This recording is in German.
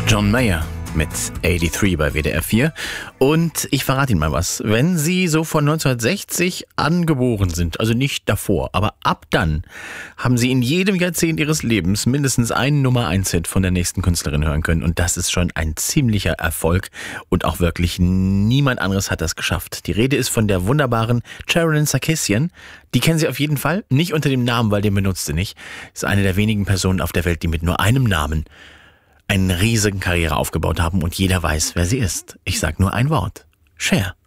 John Mayer mit 83 bei WDR 4. Und ich verrate Ihnen mal was. Wenn Sie so von 1960 an geboren sind, also nicht davor, aber ab dann, haben Sie in jedem Jahrzehnt Ihres Lebens mindestens einen Nummer-1-Hit von der nächsten Künstlerin hören können. Und das ist schon ein ziemlicher Erfolg. Und auch wirklich niemand anderes hat das geschafft. Die Rede ist von der wunderbaren Sherilyn Sarkisian. Die kennen Sie auf jeden Fall. Nicht unter dem Namen, weil den benutzt sie nicht. Ist eine der wenigen Personen auf der Welt, die mit nur einem Namen eine riesige Karriere aufgebaut haben und jeder weiß, wer sie ist. Ich sag nur ein Wort. Cher.